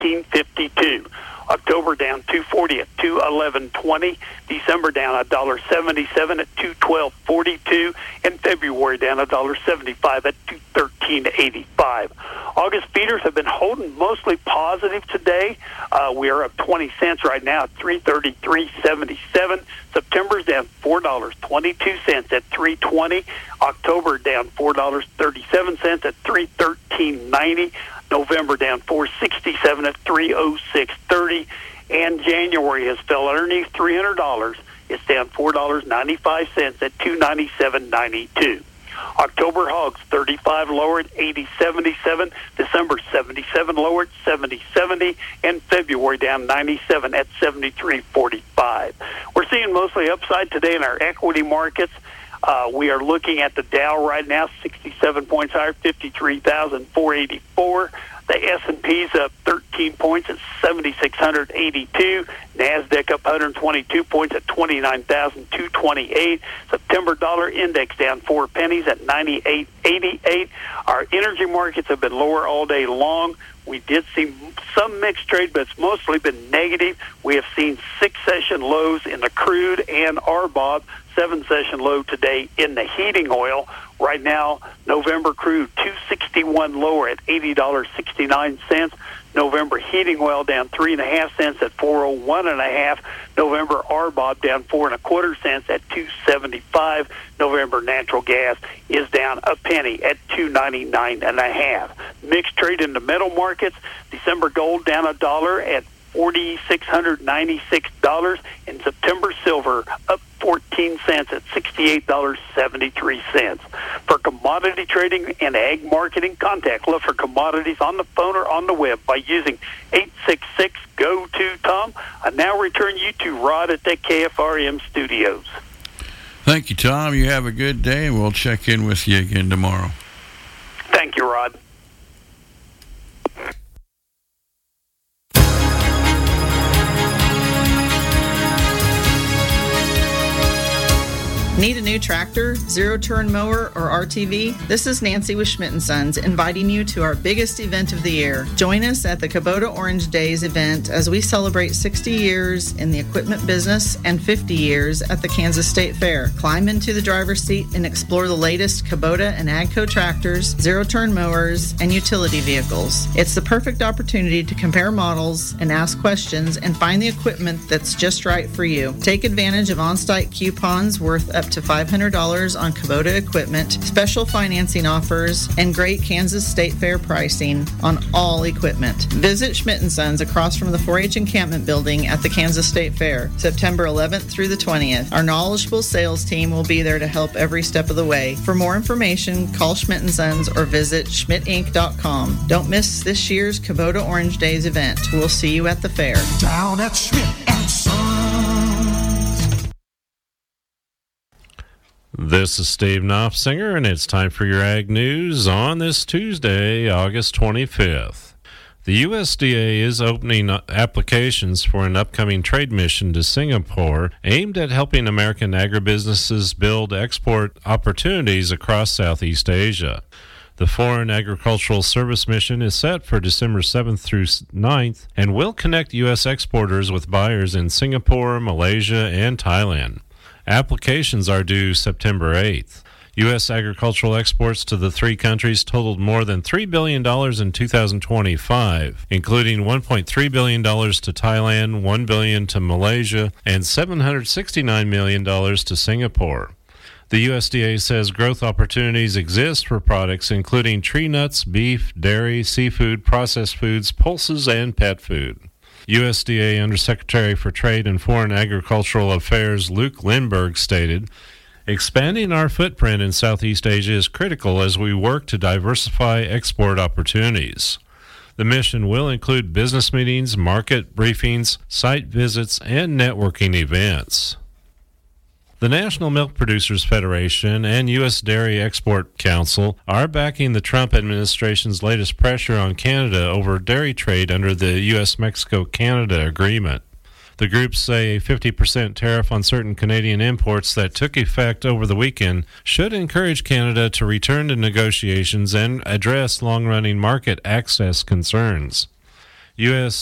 $13.52. October down $2.40 at $2.11.20. December down $1.77 at $2.12.42. And February down $1.75 at $2.13.85. August feeders have been holding mostly positive today. We are up 20 cents right now at $3.33.77. September's down $4.22 at $3.20. October down $4.37 at $3.13.90. November down $4.67 at $3.06.30, and January has fell underneath $300. It's down $4.95 at $2.97.92. October hogs 35 lower at 80.77. December 77 lower at 70.70, and February down 97 at 73.45. We're seeing mostly upside today in our equity markets. We are looking at the Dow right now, 67 points higher, 53,484. The S&P's up 13 points at 7,682. NASDAQ up 122 points at 29,228. September dollar index down 4 pennies at 98.88. Our energy markets have been lower all day long. We did see some mixed trade, but it's mostly been negative. We have seen 6-session lows in the crude and RBOB, 7-session low today in the heating oil. Right now, November crude $2.61 lower at $80.69. November heating oil down 3.5 cents at $4.01.5. November RBOB down 4.25 cents at $2.75. November natural gas is down a penny at $2.99.5. Mixed trade in the metal markets. December gold down $1 at $4,696, and September silver up 14 cents at $68.73. For commodity trading and ag marketing, contact Love for Commodities on the phone or on the web by using 866-GO-TO-TOM. I now return you to Rod at the KFRM studios. Thank you, Tom. You have a good day, and we'll check in with you again tomorrow. Thank you, Rod. Need a new tractor, zero-turn mower, or RTV? This is Nancy with Schmidt & Sons inviting you to our biggest event of the year. Join us at the Kubota Orange Days event as we celebrate 60 years in the equipment business and 50 years at the Kansas State Fair. Climb into the driver's seat and explore the latest Kubota and AGCO tractors, zero-turn mowers, and utility vehicles. It's the perfect opportunity to compare models and ask questions and find the equipment that's just right for you. Take advantage of on-site coupons worth up to $500 on Kubota equipment, special financing offers, and great Kansas State Fair pricing on all equipment. Visit Schmidt & Sons across from the 4-H encampment building at the Kansas State Fair, September 11th through the 20th. Our knowledgeable sales team will be there to help every step of the way. For more information, call Schmidt & Sons or visit schmidtinc.com. Don't miss this year's Kubota Orange Days event. We'll see you at the fair. Down at Schmidt & Sons. This is Steve Knopfsinger, and it's time for your Ag News on this Tuesday, August 25th. The USDA is opening applications for an upcoming trade mission to Singapore aimed at helping American agribusinesses build export opportunities across Southeast Asia. The Foreign Agricultural Service Mission is set for December 7th through 9th and will connect U.S. exporters with buyers in Singapore, Malaysia, and Thailand. Applications are due September 8th. U.S. agricultural exports to the three countries totaled more than $3 billion in 2025, including $1.3 billion to Thailand, $1 billion to Malaysia, and $769 million to Singapore. The USDA says growth opportunities exist for products including tree nuts, beef, dairy, seafood, processed foods, pulses, and pet food. USDA Undersecretary for Trade and Foreign Agricultural Affairs Luke Lindberg stated, "Expanding our footprint in Southeast Asia is critical as we work to diversify export opportunities. The mission will include business meetings, market briefings, site visits, and networking events." The National Milk Producers Federation and U.S. Dairy Export Council are backing the Trump administration's latest pressure on Canada over dairy trade under the U.S.-Mexico-Canada agreement. The groups say a 50% tariff on certain Canadian imports that took effect over the weekend should encourage Canada to return to negotiations and address long-running market access concerns. U.S.